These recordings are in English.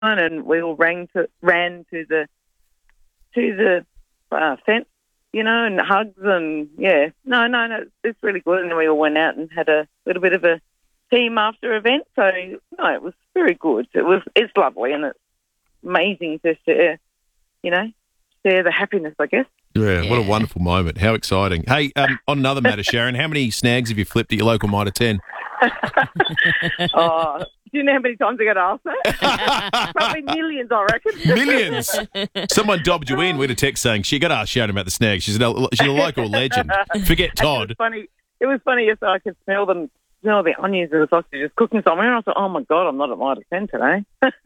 and we all ran to the fence, and hugs and, no, it's really good. And then we all went out and had a little bit of a team after event. So, no, it was very good. It's lovely, and it's amazing to share the happiness, I guess. Yeah, what a wonderful moment. How exciting. Hey, on another matter, Sharon, how many snags have you flipped at your local Mitre 10? Oh, do you know how many times I got asked that? Probably millions, I reckon. Millions? Someone dobbed you in with a text saying, she got to ask Sharon about the snags. She's a local legend. Forget Todd. It was funny yesterday. I could smell the onions and the sausages cooking somewhere, and I thought, oh, my God, I'm not at Mitre 10 today.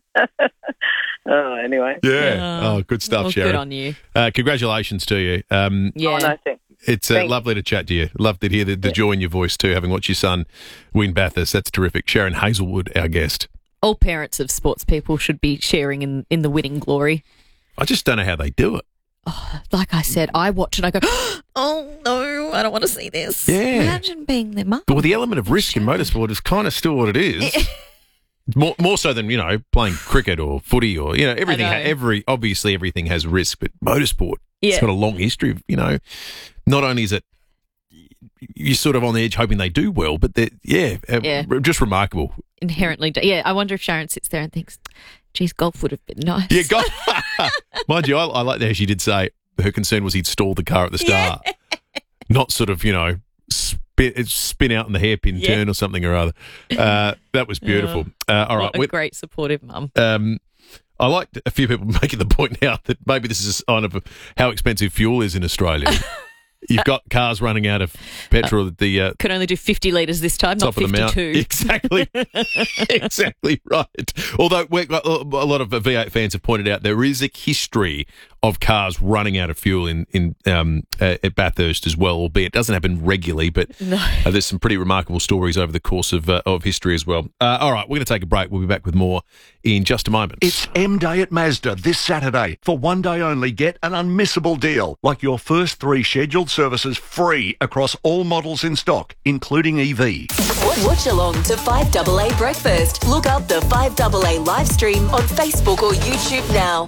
Anyway. Yeah. Oh, good stuff, well, Sharon. Good on you. Congratulations to you. Oh, no, thanks. It's lovely to chat to you. Love to hear the joy in your voice too, having watched your son win Bathurst. That's terrific. Sharon Hazelwood, our guest. All parents of sports people should be sharing in the winning glory. I just don't know how they do it. Oh, like I said, I watch and I go, oh, no, I don't want to see this. Yeah. Imagine being their mum. Well, the element of risk in motorsport is kind of still what it is. More so than, playing cricket or footy or, everything. Obviously everything has risk, but motorsport, it's got a long history of, not only is it you're sort of on the edge hoping they do well, but just remarkable. Inherently, I wonder if Sharon sits there and thinks, geez, golf would have been nice. Yeah, golf. Mind you, I like that she did say her concern was he'd stall the car at the start, not sort of, spin out in the hairpin turn or something or other. That was beautiful. All right, a great supportive mum. I like a few people making the point now that maybe this is a sign of how expensive fuel is in Australia. You've got cars running out of petrol at the... Could only do 50 litres this time, not 52. Exactly. Exactly right. Although a lot of V8 fans have pointed out there is a history of cars running out of fuel at Bathurst as well, albeit it doesn't happen regularly, but there's some pretty remarkable stories over the course of history as well. All right, we're going to take a break. We'll be back with more in just a moment. It's M Day at Mazda this Saturday. For one day only, get an unmissable deal, like your first 3 scheduled services free across all models in stock, including EV. Watch along to 5AA Breakfast. Look up the 5AA live stream on Facebook or YouTube now.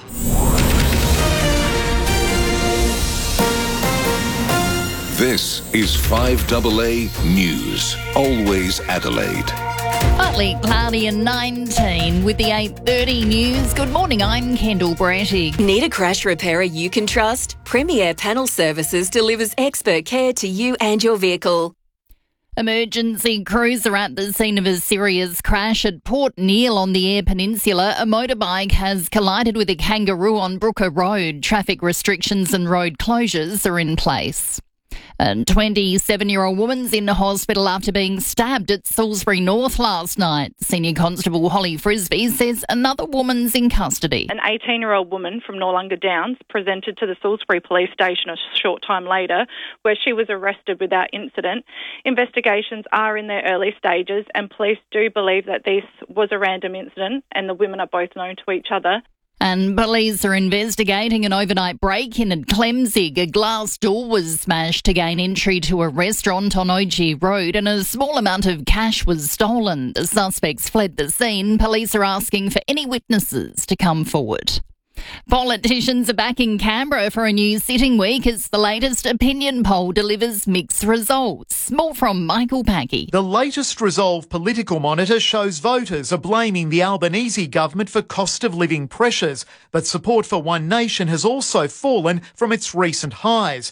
This is 5AA News. Always Adelaide. Partly cloudy and 19 with the 8:30 news. Good morning, I'm Kendall Brattig. Need a crash repairer you can trust? Premier Panel Services delivers expert care to you and your vehicle. Emergency crews are at the scene of a serious crash at Port Neale on the Eyre Peninsula. A motorbike has collided with a kangaroo on Brooker Road. Traffic restrictions and road closures are in place. A 27-year-old woman's in the hospital after being stabbed at Salisbury North last night. Senior Constable Holly Frisbee says another woman's in custody. An 18-year-old woman from Noarlunga Downs presented to the Salisbury Police Station a short time later, where she was arrested without incident. Investigations are in their early stages, and police do believe that this was a random incident, and the women are both known to each other. And police are investigating an overnight break-in at Clemzig. A glass door was smashed to gain entry to a restaurant on OG Road and a small amount of cash was stolen. The suspects fled the scene. Police are asking for any witnesses to come forward. Politicians are back in Canberra for a new sitting week as the latest opinion poll delivers mixed results. More from Michael Packey. The latest Resolve Political Monitor shows voters are blaming the Albanese government for cost of living pressures, but support for One Nation has also fallen from its recent highs.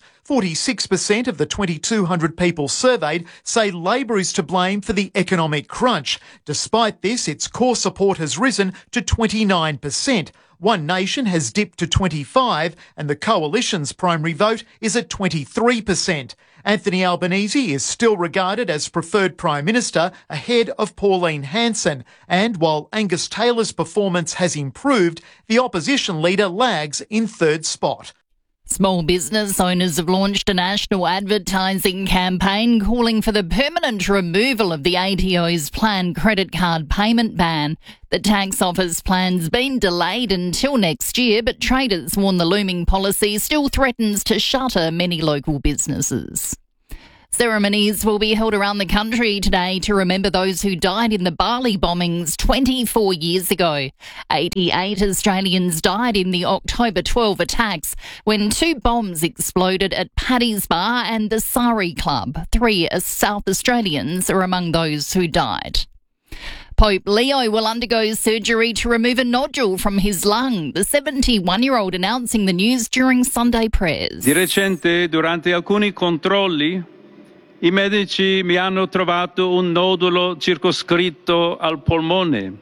46% of the 2,200 people surveyed say Labor is to blame for the economic crunch. Despite this, its core support has risen to 29%. One Nation has dipped to 25% and the Coalition's primary vote is at 23%. Anthony Albanese is still regarded as preferred Prime Minister ahead of Pauline Hanson. And while Angus Taylor's performance has improved, the opposition leader lags in third spot. Small business owners have launched a national advertising campaign calling for the permanent removal of the ATO's planned credit card payment ban. The tax office plan's been delayed until next year, but traders warn the looming policy still threatens to shutter many local businesses. Ceremonies will be held around the country today to remember those who died in the Bali bombings 24 years ago. 88 Australians died in the October 12 attacks when 2 bombs exploded at Paddy's Bar and the Sari Club. 3 South Australians are among those who died. Pope Leo will undergo surgery to remove a nodule from his lung. The 71-year-old announcing the news during Sunday prayers. Di recente, durante alcuni controlli, i medici mi hanno trovato un nodulo circoscritto al polmone.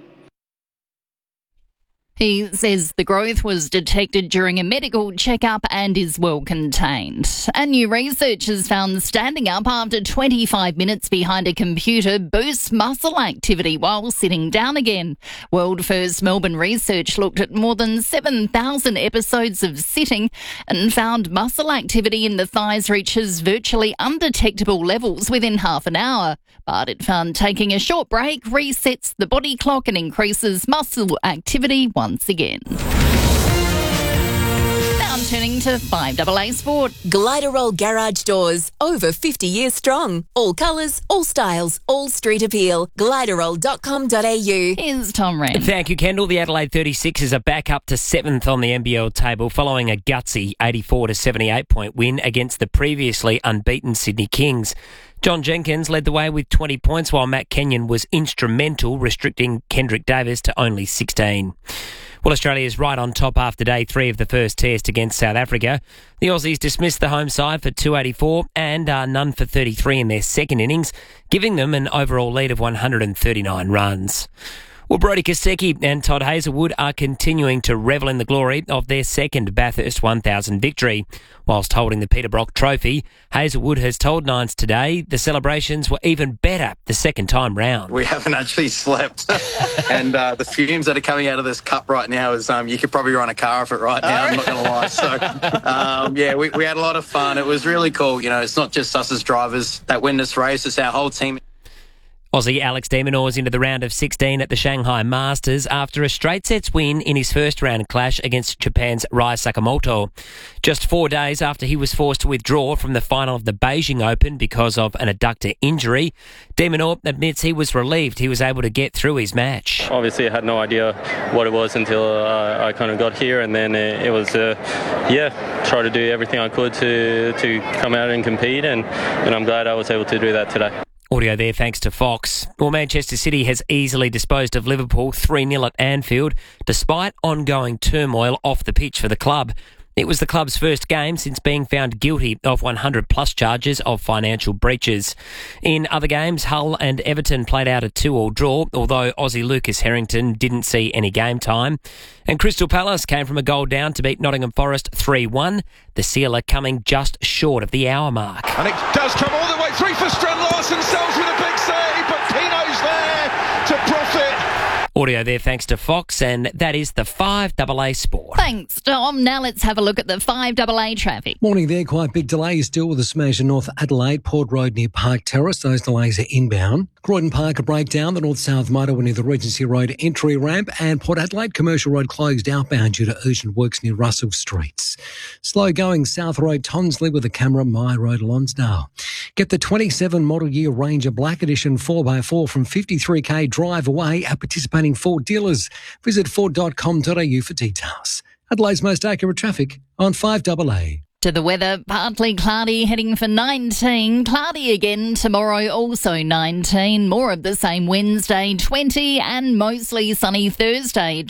He says the growth was detected during a medical checkup and is well contained. And new research has found standing up after 25 minutes behind a computer boosts muscle activity while sitting down again. World First Melbourne research looked at more than 7,000 episodes of sitting and found muscle activity in the thighs reaches virtually undetectable levels within half an hour. But it found taking a short break resets the body clock and increases muscle activity once again. Now turning to 5AA Sport. Gliderol Garage Doors, over 50 years strong. All colours, all styles, all street appeal. Gliderol.com.au. Here's Tom Wren. Thank you, Kendall. The Adelaide 36ers are back up to 7th on the NBL table following a gutsy 84-78 point win against the previously unbeaten Sydney Kings. John Jenkins led the way with 20 points while Matt Kenyon was instrumental, restricting Kendrick Davis to only 16. Well, Australia is right on top after day 3 of the first test against South Africa. The Aussies dismissed the home side for 284 and are none for 33 in their second innings, giving them an overall lead of 139 runs. Well, Brodie Kostecki and Todd Hazelwood are continuing to revel in the glory of their second Bathurst 1000 victory. Whilst holding the Peter Brock Trophy, Hazelwood has told Nines today the celebrations were even better the second time round. We haven't actually slept. And the fumes that are coming out of this cup right now is you could probably run a car off it right now, I'm not going to lie. So, we had a lot of fun. It was really cool. You know, it's not just us as drivers that win this race, it's our whole team. Aussie Alex de Minaur into the round of 16 at the Shanghai Masters after a straight sets win in his first round clash against Japan's Rai Sakamoto. Just 4 days after he was forced to withdraw from the final of the Beijing Open because of an adductor injury, de Minaur admits he was relieved he was able to get through his match. Obviously, I had no idea what it was until I kind of got here, and then it was, try to do everything I could to come out and compete, and I'm glad I was able to do that today. Audio there thanks to Fox. Well, Manchester City has easily disposed of Liverpool 3-0 at Anfield, despite ongoing turmoil off the pitch for the club. It was the club's first game since being found guilty of 100-plus charges of financial breaches. In other games, Hull and Everton played out a 2-2 draw, although Aussie Lucas Harrington didn't see any game time. And Crystal Palace came from a goal down to beat Nottingham Forest 3-1, the sealer coming just short of the hour mark. And it does come all the way through for Strand Larsen, sells with a big save, but Pino's there to profit. Audio there thanks to Fox, and that is the 5AA Sport. Thanks, Tom. Now let's have a look at the 5AA traffic. Morning there. Quite big delays still with a smash in North Adelaide, Port Road near Park Terrace. Those delays are inbound. Croydon Park a breakdown, the north-south motorway near the Regency Road entry ramp, and Port Adelaide Commercial Road closed outbound due to urgent works near Russell Streets. Slow going South Road Tonsley with the Camera My Road Lonsdale. Get the 27 model year Ranger Black Edition 4x4 from 53k drive away at participating Ford dealers. Visit Ford.com.au for details. Adelaide's most accurate traffic on 5AA. To the weather, partly cloudy, heading for 19. Cloudy again tomorrow, also 19. More of the same Wednesday, 20. And mostly sunny Thursday,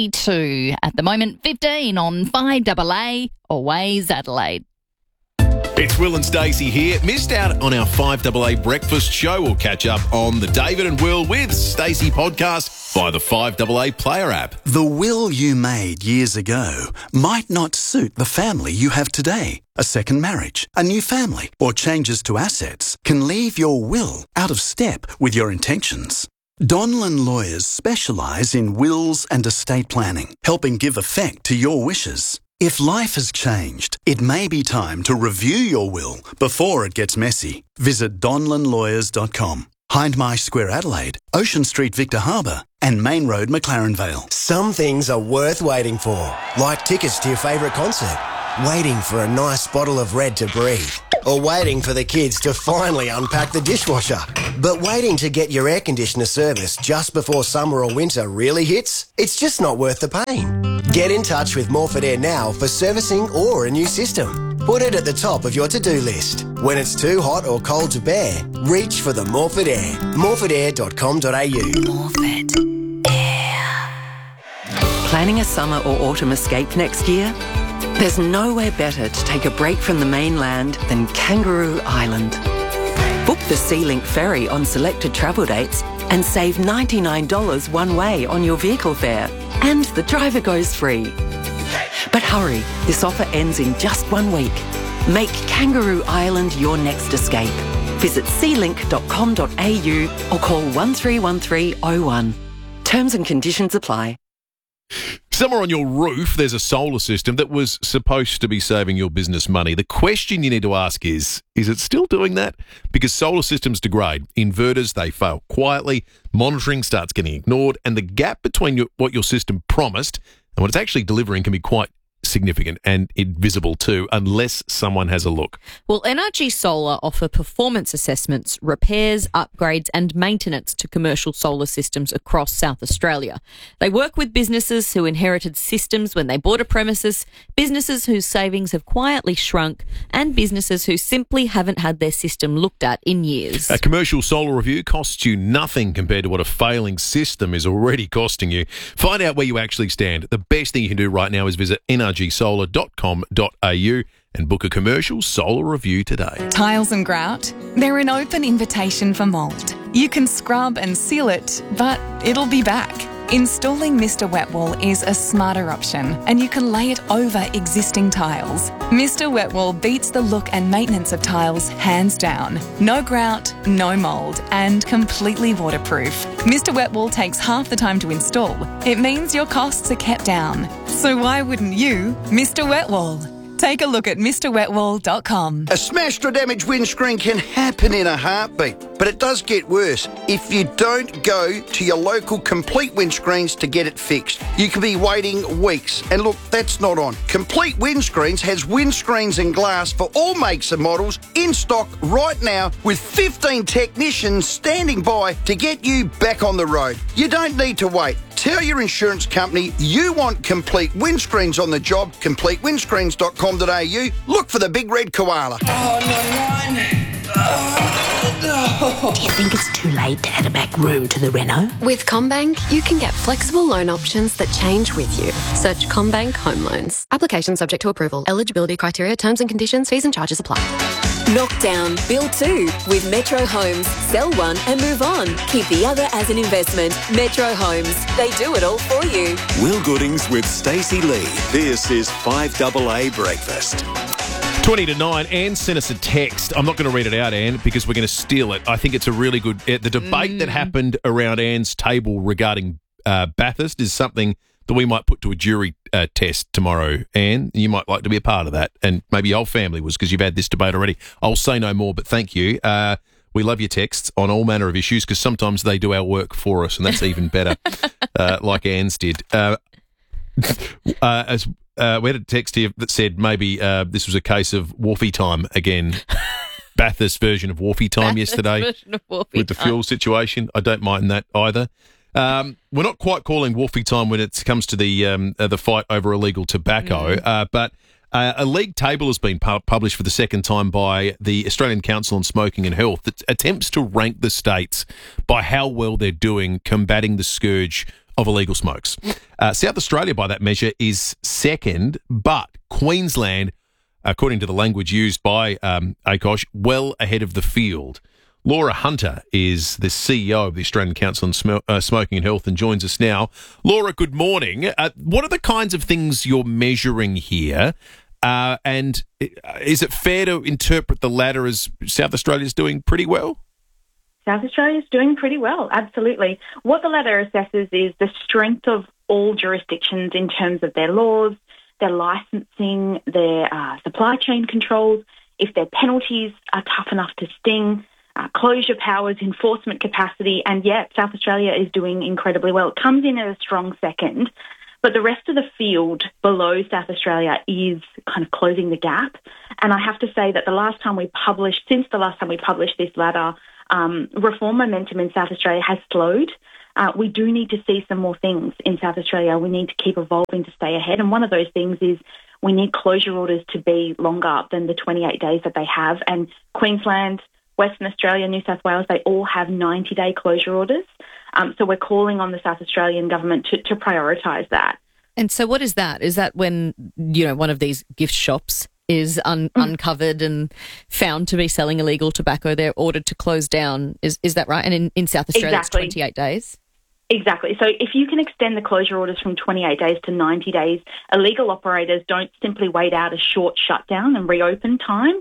22. At the moment, 15 on 5AA, always Adelaide. It's Will and Stacey here. Missed out on our 5AA breakfast show? We'll catch up on the David and Will with Stacey podcast via the 5AA player app. The will you made years ago might not suit the family you have today. A second marriage, a new family, or changes to assets can leave your will out of step with your intentions. Donlan Lawyers specialise in wills and estate planning, helping give effect to your wishes. If life has changed, it may be time to review your will before it gets messy. Visit donlanlawyers.com. Hindmarsh Square Adelaide, Ocean Street Victor Harbour and Main Road McLaren Vale. Some things are worth waiting for, like tickets to your favourite concert. Waiting for a nice bottle of red to breathe. or waiting for the kids to finally unpack the dishwasher. But waiting to get your air conditioner serviced just before summer or winter really hits? It's just not worth the pain. Get in touch with Morford Air now for servicing or a new system. Put it at the top of your to-do list. When it's too hot or cold to bear, reach for the Morford Air. morfordair.com.au. Morford Air. Planning a summer or autumn escape next year? There's nowhere better to take a break from the mainland than Kangaroo Island. Book the Sea-Link ferry on selected travel dates and save $99 one way on your vehicle fare. And the driver goes free. But hurry, this offer ends in just 1 week. Make Kangaroo Island your next escape. Visit sealink.com.au or call 131301. Terms and conditions apply. Somewhere on your roof, there's a solar system that was supposed to be saving your business money. The question you need to ask is it still doing that? Because solar systems degrade. Inverters, they fail quietly. Monitoring starts getting ignored. And the gap between what your system promised and what it's actually delivering can be quite significant and invisible too, unless someone has a look. Well, NRG Solar offer performance assessments, repairs, upgrades and maintenance to commercial solar systems across South Australia. They work with businesses who inherited systems when they bought a premises, businesses whose savings have quietly shrunk, and businesses who simply haven't had their system looked at in years. A commercial solar review costs you nothing compared to what a failing system is already costing you. Find out where you actually stand. The best thing you can do right now is visit nrgsolar.com.au and book a commercial solar review today. Tiles and grout, they're an open invitation for mould. You can scrub and seal it, but it'll be back. Installing Mr. Wet Wall is a smarter option, and you can lay it over existing tiles. Mr. Wet Wall beats the look and maintenance of tiles hands down. No grout, no mould, and completely waterproof. Mr. Wet Wall takes half the time to install. It means your costs are kept down. So why wouldn't you, Mr. Wet Wall? Take a look at MrWetWall.com. A smashed or damaged windscreen can happen in a heartbeat, but it does get worse if you don't go to your local Complete Windscreens to get it fixed. You could be waiting weeks, and look, that's not on. Complete Windscreens has windscreens and glass for all makes and models in stock right now with 15 technicians standing by to get you back on the road. You don't need to wait. Tell your insurance company you want Complete Windscreens on the job. CompleteWindscreens.com.au. Look for the big red koala. Do you think it's too late to add a back room to the reno? With CommBank, you can get flexible loan options that change with you. Search CommBank Home Loans. Application subject to approval. Eligibility criteria, terms and conditions, fees and charges apply. Knock down, build two with Metro Homes. Sell one and move on. Keep the other as an investment. Metro Homes. They do it all for you. Will Goodings with Stacey Lee. This is 5AA Breakfast. 20 to 9. Anne sent us a text. I'm not going to read it out, Anne, because we're going to steal it. I think it's a really good... The debate that happened around Anne's table regarding Bathurst is something that we might put to a jury test tomorrow, Anne. You might like to be a part of that, and maybe your whole family was, because you've had this debate already. I'll say no more, but thank you. We love your texts on all manner of issues, because sometimes they do our work for us, and that's even better, like Anne's did. We had a text here that said maybe this was a case of Wharfie time again. Bathurst version of Wharfie time yesterday with the fuel situation. I don't mind that either. We're not quite calling Wharfie time when it comes to the fight over illegal tobacco, but a league table has been published for the second time by the Australian Council on Smoking and Health that attempts to rank the states by how well they're doing combating the scourge of illegal smokes. South Australia, by that measure, is second, but Queensland, according to the language used by ACOSH, well ahead of the field. Laura Hunter is the CEO of the Australian Council on Smoking and Health and joins us now. Laura, good morning. What are the kinds of things you're measuring here? And is it fair to interpret the latter as South Australia's doing pretty well? South Australia is doing pretty well, absolutely. What the latter assesses is the strength of all jurisdictions in terms of their laws, their licensing, their supply chain controls, if their penalties are tough enough to sting, closure powers, enforcement capacity, and South Australia is doing incredibly well. It comes in at a strong second, But the rest of the field below South Australia is kind of closing the gap. And I have to say that since the last time we published this letter, reform momentum in South Australia has slowed. We do need to see some more things in South Australia. We need to keep evolving to stay ahead. And one of those things is we need closure orders to be longer than the 28 days that they have. And Queensland, Western Australia, New South Wales, they all have 90-day closure orders. So we're calling on the South Australian government to prioritise that. And so what is that? Is that when, one of these gift shops is uncovered and found to be selling illegal tobacco, they're ordered to close down? Is that right? And in South Australia, Exactly. It's 28 days? Exactly. So if you can extend the closure orders from 28 days to 90 days, illegal operators don't simply wait out a short shutdown and reopen time,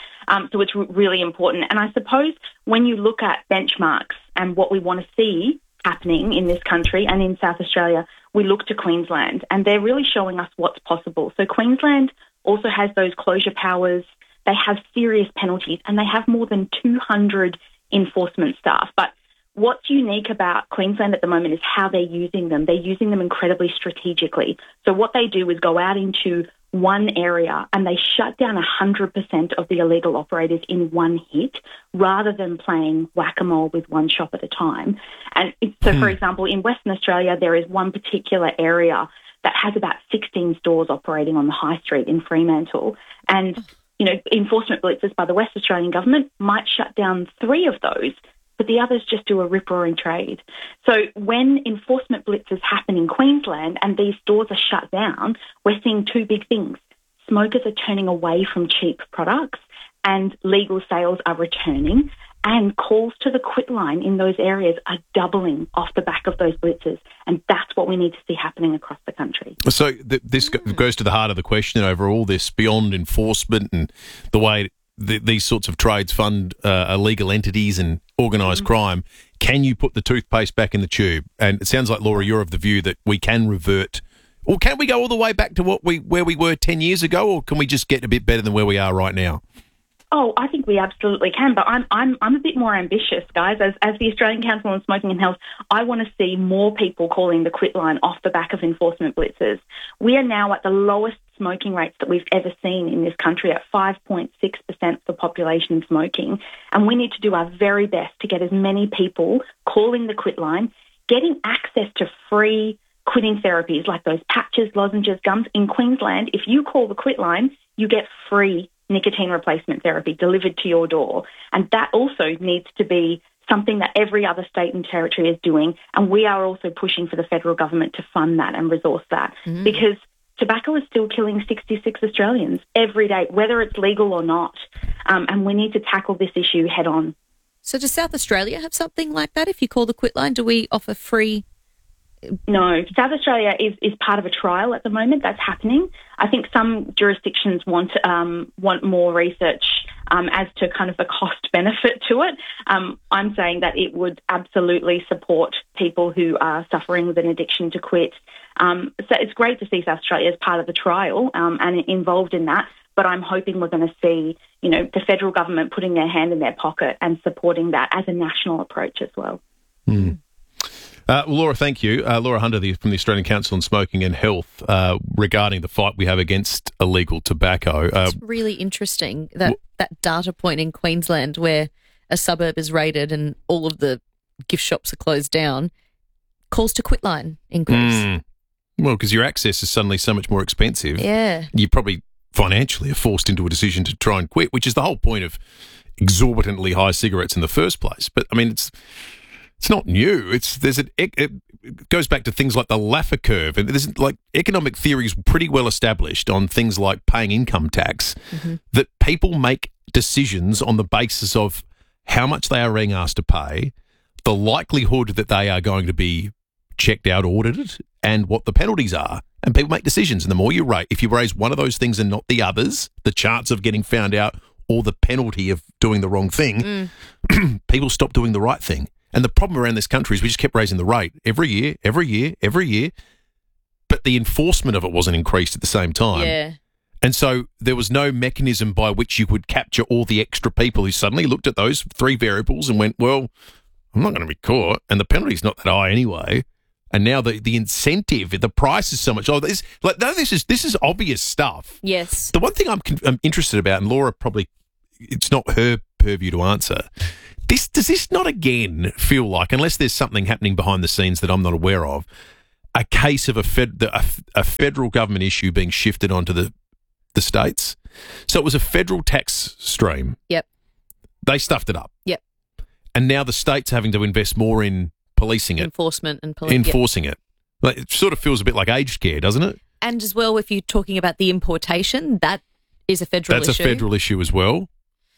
so it's really important. And I suppose when you look at benchmarks and what we want to see happening in this country and in South Australia, we look to Queensland, and they're really showing us what's possible. So Queensland also has those closure powers. They have serious penalties, and they have more than 200 enforcement staff. But what's unique about Queensland at the moment is how they're using them. They're using them incredibly strategically. So what they do is go out into one area and they shut down 100% of the illegal operators in one hit rather than playing whack-a-mole with one shop at a time. And so, for example, in Western Australia, there is one particular area that has about 16 stores operating on the high street in Fremantle. And, enforcement blitzes by the West Australian government might shut down 3 of those, but the others just do a rip-roaring trade. So when enforcement blitzes happen in Queensland and these stores are shut down, we're seeing 2 big things. Smokers are turning away from cheap products and legal sales are returning, and calls to the quit line in those areas are doubling off the back of those blitzes. And that's what we need to see happening across the country. So this goes to the heart of the question over all this, beyond enforcement and the way these sorts of trades fund illegal entities and organised crime. Can you put the toothpaste back in the tube? And it sounds like, Laura, you're of the view that we can revert, or can we go all the way back to where we were 10 years ago, or can we just get a bit better than where we are right now? Oh, I think we absolutely can, but I'm a bit more ambitious, guys. As the Australian Council on Smoking and Health, I want to see more people calling the quit line off the back of enforcement blitzes. We are now at the lowest smoking rates that we've ever seen in this country, at 5.6% of the population smoking, and we need to do our very best to get as many people calling the quit line, getting access to free quitting therapies like those patches, lozenges, gums. In Queensland, if you call the quit line, you get free nicotine replacement therapy delivered to your door. And that also needs to be something that every other state and territory is doing. And we are also pushing for the federal government to fund that and resource that, because tobacco is still killing 66 Australians every day, whether it's legal or not. And we need to tackle this issue head on. So does South Australia have something like that? If you call the quit line, do we offer free? No, South Australia is part of a trial at the moment that's happening. I think some jurisdictions want more research as to kind of the cost benefit to it. I'm saying that it would absolutely support people who are suffering with an addiction to quit. So it's great to see South Australia as part of the trial and involved in that. But I'm hoping we're going to see, the federal government putting their hand in their pocket and supporting that as a national approach as well. Well, Laura, thank you. Laura Hunter from the Australian Council on Smoking and Health regarding the fight we have against illegal tobacco. It's really interesting that data point in Queensland where a suburb is raided and all of the gift shops are closed down, calls to quit line increase. Well, because your access is suddenly so much more expensive. Yeah. You probably financially are forced into a decision to try and quit, which is the whole point of exorbitantly high cigarettes in the first place. But, I mean, it's not new. It goes back to things like the Laffer curve, and there's economic theory is pretty well established on things like paying income tax. That people make decisions on the basis of how much they are being asked to pay, the likelihood that they are going to be checked out, audited, and what the penalties are. And people make decisions, and the more you rate, if you raise one of those things and not the others, the chance of getting found out or the penalty of doing the wrong thing, people stop doing the right thing. And the problem around this country is we just kept raising the rate every year, but the enforcement of it wasn't increased at the same time. Yeah. And so there was no mechanism by which you could capture all the extra people who suddenly looked at those 3 variables and went, well, I'm not going to be caught, and the penalty's not that high anyway. And now the incentive, the price is so much. Oh, this is obvious stuff. Yes. The one thing I'm interested about, and Laura probably, it's not her purview to answer. Does this not again feel like, unless there's something happening behind the scenes that I'm not aware of, a case of a federal government issue being shifted onto the states? So it was a federal tax stream. Yep. They stuffed it up. Yep. And now the states are having to invest more in policing it. Enforcement and enforcing it. Like, it sort of feels a bit like aged care, doesn't it? And as well, if you're talking about the importation, that is a federal issue. That's a federal issue as well.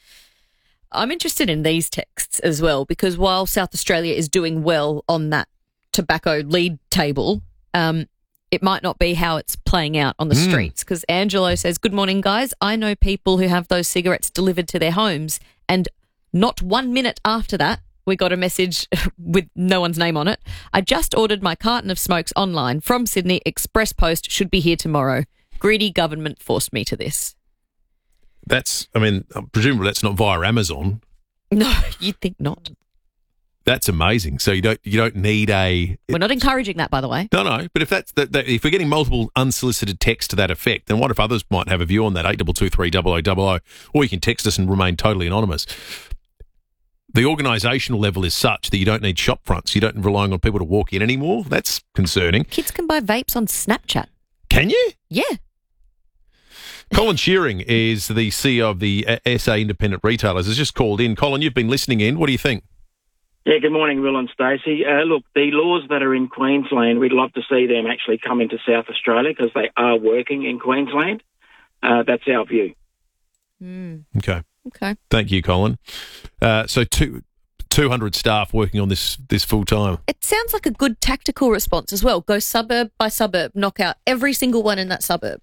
I'm interested in these texts as well, because while South Australia is doing well on that tobacco lead table, it might not be how it's playing out on the streets. Because Angelo says, good morning, guys. I know people who have those cigarettes delivered to their homes, and not 1 minute after that, we got a message with no one's name on it. I just ordered my carton of smokes online from Sydney. Express post should be here tomorrow. Greedy government forced me to this. Presumably that's not via Amazon. No, you'd think not. That's amazing. So you don't need a. We're not encouraging that, by the way. No. But if if we're getting multiple unsolicited texts to that effect, then what if others might have a view on that? 8223 0000, or you can text us and remain totally anonymous. The organisational level is such that you don't need shop fronts. You don't relying on people to walk in anymore. That's concerning. Kids can buy vapes on Snapchat. Can you? Yeah. Colin Shearing is the CEO of the SA Independent Retailers. Has just called in. Colin, you've been listening in. What do you think? Yeah, good morning, Will and Stacey. Look, the laws that are in Queensland, we'd love to see them actually come into South Australia because they are working in Queensland. That's our view. Okay. Okay. Thank you, Colin. So 200 staff working on this full time. It sounds like a good tactical response as well. Go suburb by suburb, knock out every single one in that suburb.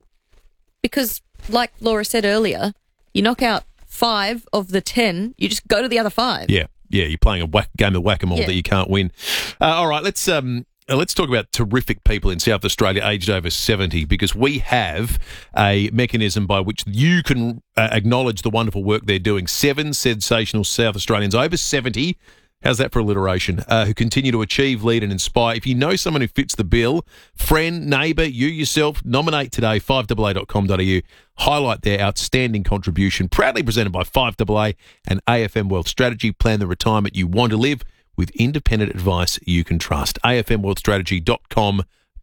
Because, like Laura said earlier, you knock out 5 of the 10, you just go to the other 5. Yeah, you're playing a game of whack-a-mole that you can't win. All right, let's talk about terrific people in South Australia aged over 70, because we have a mechanism by which you can acknowledge the wonderful work they're doing. 7 sensational South Australians over 70, how's that for alliteration, who continue to achieve, lead and inspire. If you know someone who fits the bill, friend, neighbour, you yourself, nominate today, 5AA.com.au. Highlight their outstanding contribution. Proudly presented by 5AA and AFM Wealth Strategy. Plan the retirement you want to live with independent advice you can trust. afmwealthstrategy.com.au.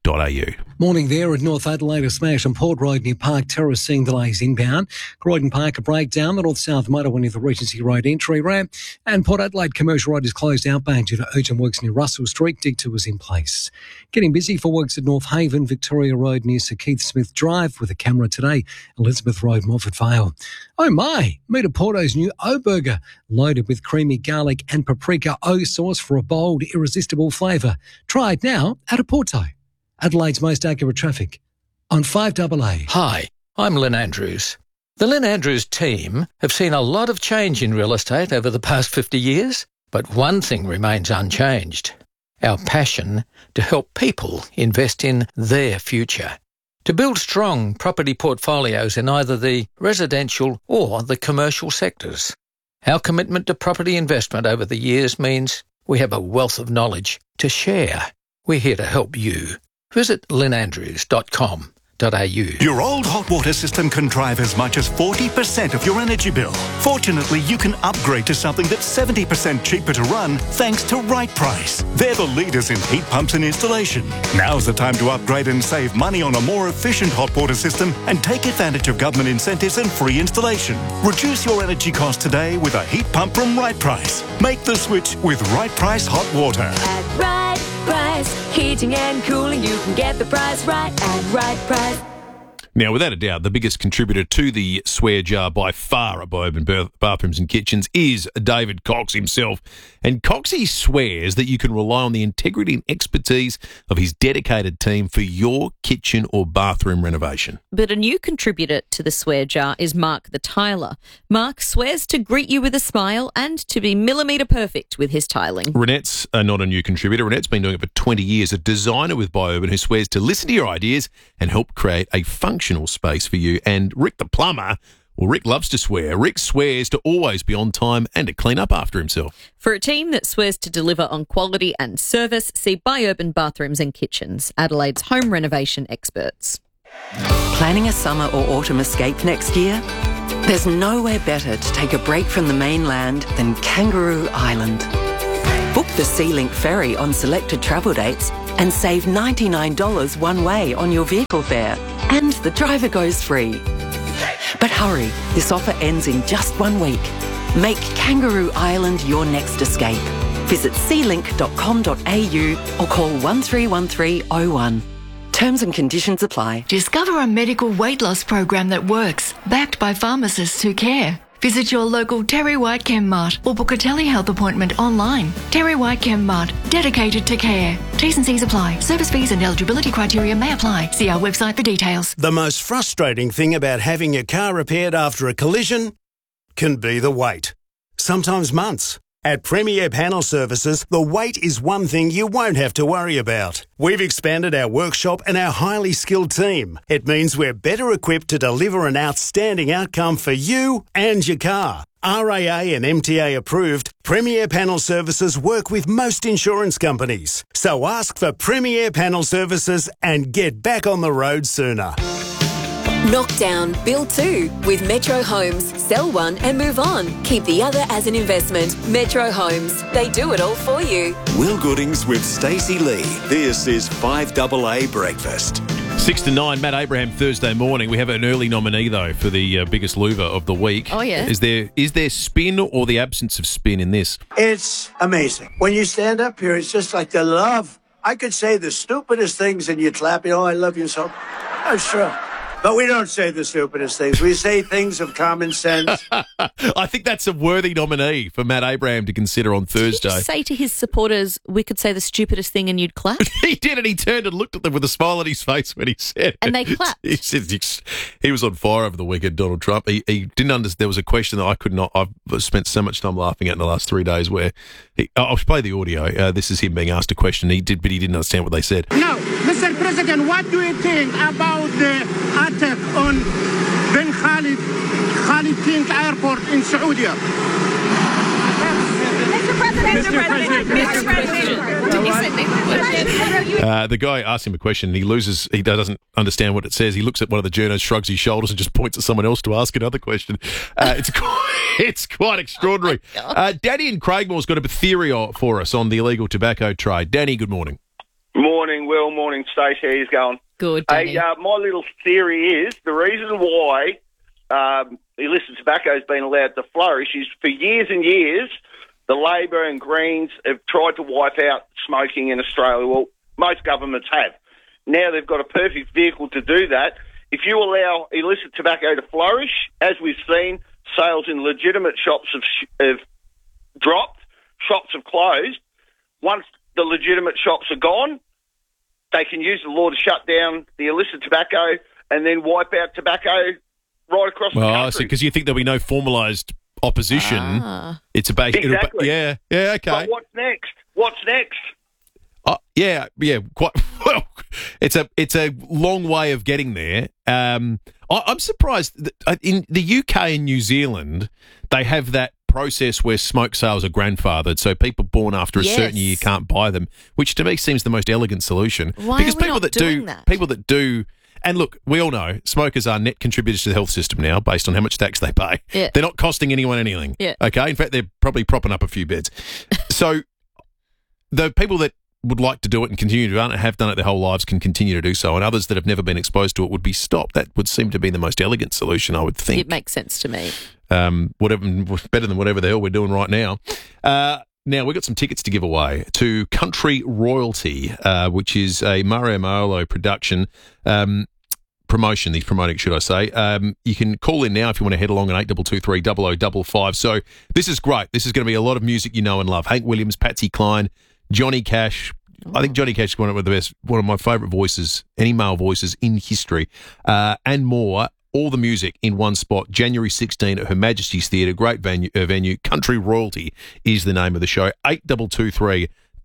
Morning there at North Adelaide, a smash on Port Road near Park Terrace, seeing delays inbound. Croydon Park, a breakdown. The North-South motorway near the Regency Road entry ramp. And Port Adelaide Commercial Road is closed outbound due to urgent works near Russell Street. Dig 2 is in place. Getting busy for works at North Haven, Victoria Road near Sir Keith Smith Drive with a camera today. Elizabeth Road, Moffat Vale. Oh my, meet a Porto's new O-Burger, loaded with creamy garlic and paprika O sauce for a bold, irresistible flavour. Try it now at a Porto. Adelaide's most accurate traffic on 5AA. Hi, I'm Lynn Andrews. The Lynn Andrews team have seen a lot of change in real estate over the past 50 years, but one thing remains unchanged: our passion to help people invest in their future. To build strong property portfolios in either the residential or the commercial sectors. Our commitment to property investment over the years means we have a wealth of knowledge to share. We're here to help you. Visit lynandrews.com.au. Your old hot water system can drive as much as 40% of your energy bill. Fortunately, you can upgrade to something that's 70% cheaper to run thanks to Right Price. They're the leaders in heat pumps and installation. Now's the time to upgrade and save money on a more efficient hot water system and take advantage of government incentives and free installation. Reduce your energy costs today with a heat pump from Right Price. Make the switch with Right Price Hot Water. At Right Price, heating and cooling, you can get the price right at Right Price. Now, without a doubt, the biggest contributor to the swear jar by far at Urban Bathrooms and Kitchens is David Cox himself. And Coxie swears that you can rely on the integrity and expertise of his dedicated team for your kitchen or bathroom renovation. But a new contributor to the swear jar is Mark the Tiler. Mark swears to greet you with a smile and to be millimetre perfect with his tiling. Renette's not a new contributor. Renette's been doing it for 20 years, a designer with Urban who swears to listen to your ideas and help create a functional space for you. And Rick the plumber, Well, Rick loves to swear. Rick swears to always be on time and to clean up after himself. For a team that swears to deliver on quality and service, see Bi-Urban Bathrooms and Kitchens, Adelaide's home renovation experts. Planning a summer or autumn escape next year? There's nowhere better to take a break from the mainland than Kangaroo Island. Book the SeaLink ferry on selected travel dates and save $99 one way on your vehicle fare. And the driver goes free. But hurry, this offer ends in just 1 week. Make Kangaroo Island your next escape. Visit sealink.com.au or call 131301. Terms and conditions apply. Discover a medical weight loss program that works, backed by pharmacists who care. Visit your local Terry White Chem Mart or book a telehealth appointment online. Terry White Chem Mart, dedicated to care. T's and C's apply. Service fees and eligibility criteria may apply. See our website for details. The most frustrating thing about having your car repaired after a collision can be the wait. Sometimes months. At Premier Panel Services, the wait is one thing you won't have to worry about. We've expanded our workshop and our highly skilled team. It means we're better equipped to deliver an outstanding outcome for you and your car. RAA and MTA approved, Premier Panel Services work with most insurance companies. So ask for Premier Panel Services and get back on the road sooner. Knock down, build two with Metro Homes. Sell one and move on. Keep the other as an investment. Metro Homes. They do it all for you. Will Goodings with Stacey Lee. This is 5AA Breakfast. 6 to 9, Matt Abraham, Thursday morning. We have an early nominee, though, for the biggest louver of the week. Oh, yeah. Is there spin or the absence of spin in this? It's amazing. When you stand up here, it's just like the love. I could say the stupidest things and you'd clap, I love you so. Oh, sure. But we don't say the stupidest things. We say things of common sense. I think that's a worthy nominee for Matt Abraham to consider on Thursday. Did he say to his supporters, we could say the stupidest thing and you'd clap? He did, and he turned and looked at them with a smile on his face when he said it. And they clapped. He said he was on fire over the weekend, Donald Trump. He didn't understand. There was a question that I could not. I've spent so much time laughing at in the last 3 days where I'll play the audio. This is him being asked a question. But he didn't understand what they said. Now, Mr. President, what do you think about the attack on Ben Khalid King Airport in Saudi? The guy asks him a question and he doesn't understand what it says. He looks at one of the journos, shrugs his shoulders and just points at someone else to ask another question. It's quite extraordinary. Danny in Craigmore's got a theory for us on the illegal tobacco trade. Danny, good morning. Morning, Will. Morning, Stacey. How you going? Good, Danny. Hey, my little theory is the reason why illicit tobacco has been allowed to flourish is for years and years, the Labor and Greens have tried to wipe out smoking in Australia. Well, most governments have. Now they've got a perfect vehicle to do that. If you allow illicit tobacco to flourish, as we've seen, sales in legitimate shops have dropped, shops have closed. Once the legitimate shops are gone, they can use the law to shut down the illicit tobacco and then wipe out tobacco right across the country. Because you think there'll be no formalised opposition. It's about exactly. Yeah, okay. But what's next? Quite well. It's a long way of getting there. I'm surprised that in the UK and New Zealand they have that process where smoke sales are grandfathered, so people born after a certain year can't buy them, which to me seems the most elegant solution. Why because are we people not that doing do, that? people that do. And look, we all know smokers are net contributors to the health system now based on how much tax they pay. Yeah. They're not costing anyone anything. Yeah. Okay? In fact, they're probably propping up a few beds. So the people that would like to do it and continue to do it, have done it their whole lives, can continue to do so, and others that have never been exposed to it would be stopped. That would seem to be the most elegant solution, I would think. It makes sense to me. Better than whatever the hell we're doing right now. Now, we've got some tickets to give away to Country Royalty, which is a Mario Maolo production. Promotion, he's promoting, should I say. You can call in now if you want to head along at 8223 0055. So this is great. This is going to be a lot of music you know and love. Hank Williams, Patsy Cline, Johnny Cash. I think Johnny Cash is one of my favourite voices, any male voices in history, and more. All the music in one spot. January 16 at Her Majesty's Theatre, great venue. Country Royalty is the name of the show. 8223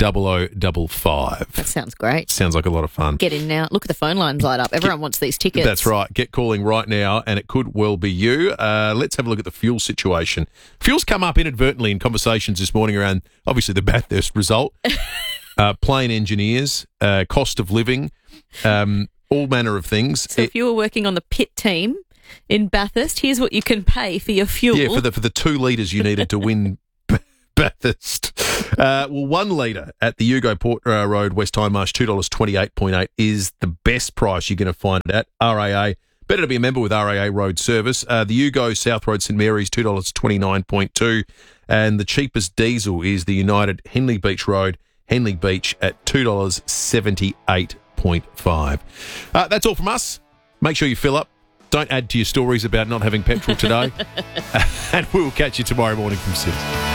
0055. That sounds great. Sounds like a lot of fun. Get in now. Look at the phone lines light up. Everyone wants these tickets. That's right. Get calling right now, and it could well be you. Let's have a look at the fuel situation. Fuel's come up inadvertently in conversations this morning around, obviously, the Bathurst result. Plane engineers, cost of living, all manner of things. So if you were working on the pit team in Bathurst, here's what you can pay for your fuel. Yeah, for the 2 litres you needed to win Bathurst. 1 litre at the Yugo Port Road, West Hindmarsh, $2.28.8 is the best price you're going to find it at. RAA, better to be a member with RAA Road Service. The Yugo South Road St Mary's, $2.29.2, and the cheapest diesel is the United Henley Beach Road, Henley Beach at $2.78.5. That's all from us. Make sure you fill up. Don't add to your stories about not having petrol today. And we'll catch you tomorrow morning from 6.